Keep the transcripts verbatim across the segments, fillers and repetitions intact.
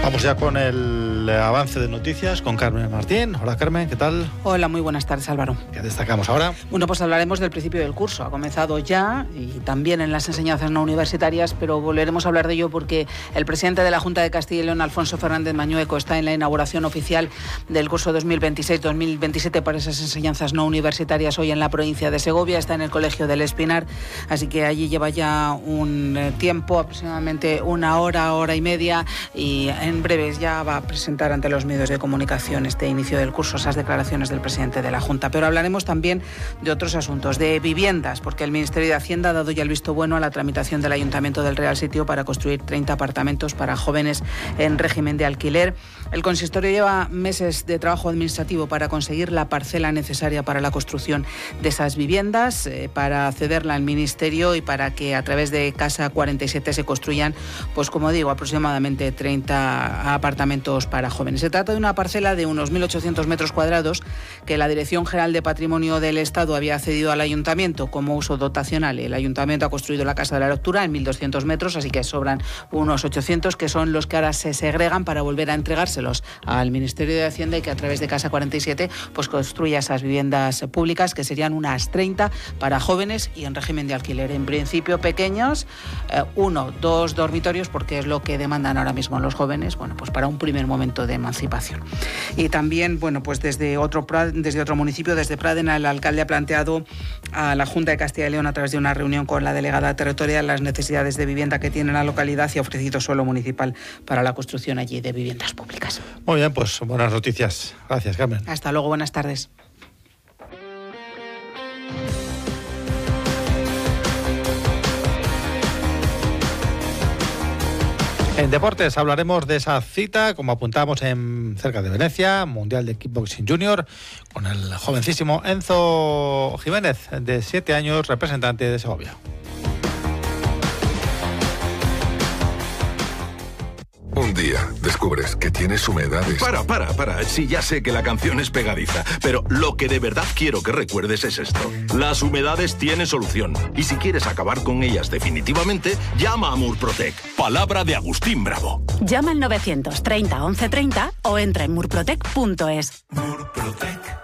Vamos ya con el avance de noticias con Carmen Martín. Hola Carmen, ¿qué tal? Hola, muy buenas tardes, Álvaro. ¿Qué destacamos ahora? Bueno, pues hablaremos del principio del curso. Ha comenzado ya y también en las enseñanzas no universitarias, pero volveremos a hablar de ello porque el presidente de la Junta de Castilla y León, Alfonso Fernández Mañueco, está en la inauguración oficial del curso dos mil veintiséis dos mil veintisiete para esas enseñanzas no universitarias hoy en la provincia de Segovia. Está en el Colegio del Espinar, así que allí lleva ya un tiempo, aproximadamente una hora, hora y media, y en breves ya va a presentar ante los medios de comunicación este inicio del curso, esas declaraciones del presidente de la Junta. Pero hablaremos también de otros asuntos, de viviendas, porque el Ministerio de Hacienda ha dado ya el visto bueno a la tramitación del Ayuntamiento del Real Sitio para construir treinta apartamentos para jóvenes en régimen de alquiler. El consistorio lleva meses de trabajo administrativo para conseguir la parcela necesaria para la construcción de esas viviendas, eh, para cederla al Ministerio y para que a través de Casa cuarenta y siete se construyan, pues como digo, aproximadamente treinta apartamentos para jóvenes. Se trata de una parcela de unos mil ochocientos metros cuadrados que la Dirección General de Patrimonio del Estado había cedido al Ayuntamiento como uso dotacional. El Ayuntamiento ha construido la Casa de la Lectura en mil doscientos metros, así que sobran unos ochocientos, que son los que ahora se segregan para volver a entregárselos al Ministerio de Hacienda y que a través de Casa cuarenta y siete pues construya esas viviendas públicas, que serían unas treinta para jóvenes y en régimen de alquiler. En principio pequeños, eh, uno, dos dormitorios, porque es lo que demandan ahora mismo los jóvenes, bueno, pues para un primer momento de emancipación. Y también, bueno, pues desde otro, desde otro municipio, desde Pradena, el alcalde ha planteado a la Junta de Castilla y León, a través de una reunión con la delegada territorial, las necesidades de vivienda que tiene la localidad y ha ofrecido suelo municipal para la construcción allí de viviendas públicas. Muy bien, pues buenas noticias. Gracias, Carmen. Hasta luego, buenas tardes. En deportes hablaremos de esa cita, como apuntamos, en cerca de Venecia, Mundial de Kickboxing Junior, con el jovencísimo Enzo Jiménez, de siete años, representante de Segovia. Un día descubres que tienes humedades. Para, para, para. Sí, ya sé que la canción es pegadiza, pero lo que de verdad quiero que recuerdes es esto. Las humedades tienen solución. Y si quieres acabar con ellas definitivamente, llama a Murprotec. Palabra de Agustín Bravo. Llama al novecientos treinta once treinta o entra en murprotec punto es. Murprotec.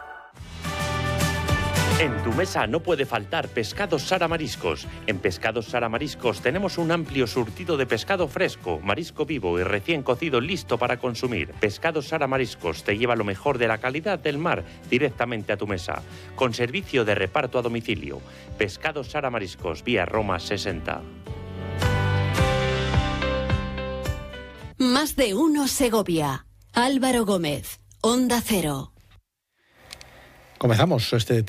En tu mesa no puede faltar Pescados Sara Mariscos. En Pescados Sara Mariscos tenemos un amplio surtido de pescado fresco, marisco vivo y recién cocido listo para consumir. Pescados Sara Mariscos te lleva lo mejor de la calidad del mar directamente a tu mesa, con servicio de reparto a domicilio. Pescados Sara Mariscos, vía Roma sesenta. Más de uno Segovia. Álvaro Gómez, Onda Cero. Comenzamos este